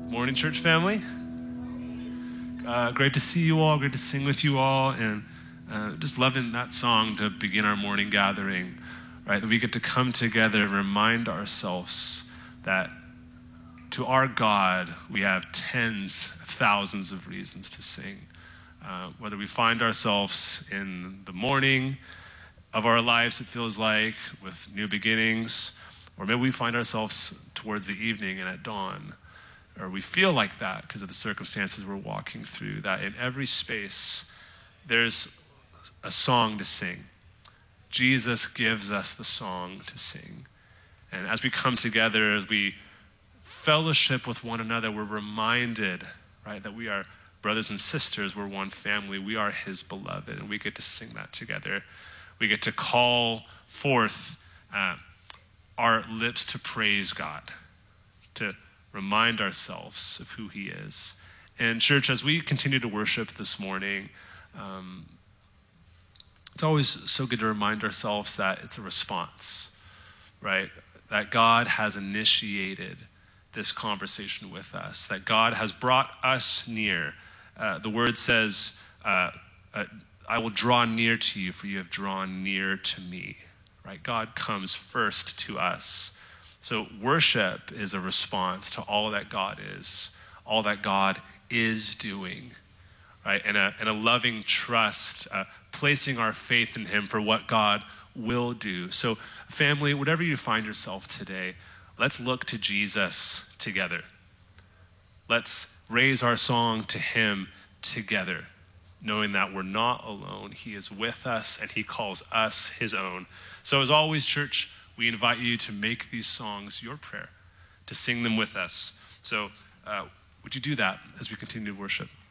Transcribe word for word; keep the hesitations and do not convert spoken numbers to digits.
Morning, church family. Uh, great to see you all, great to sing with you all, and uh, just loving that song to begin our morning gathering, right? That we get to come together and remind ourselves that to our God, we have tens of thousands of reasons to sing. Uh, whether we find ourselves in the morning of our lives, it feels like, with new beginnings, or maybe we find ourselves towards the evening and at dawn, or we feel like that because of the circumstances we're walking through, that in every space, there's a song to sing. Jesus gives us the song to sing. And as we come together, as we fellowship with one another, we're reminded, right, that we are brothers and sisters, we're one family, we are his beloved, and we get to sing that together. We get to call forth uh, our lips to praise God, to remind ourselves of who he is. And church, as we continue to worship this morning, um, it's always so good to remind ourselves that it's a response, right? That God has initiated this conversation with us, that God has brought us near. Uh, the word says, uh, uh, I will draw near to you, for you have drawn near to me, right? God comes first to us. So worship is a response to all that God is, all that God is doing, right? And a, and a loving trust, uh, placing our faith in him for what God will do. So family, whatever you find yourself today, let's look to Jesus together. Let's raise our song to him together, knowing that we're not alone. He is with us and he calls us his own. So as always, church, we invite you to make these songs your prayer, to sing them with us. So uh, would you do that as we continue to worship?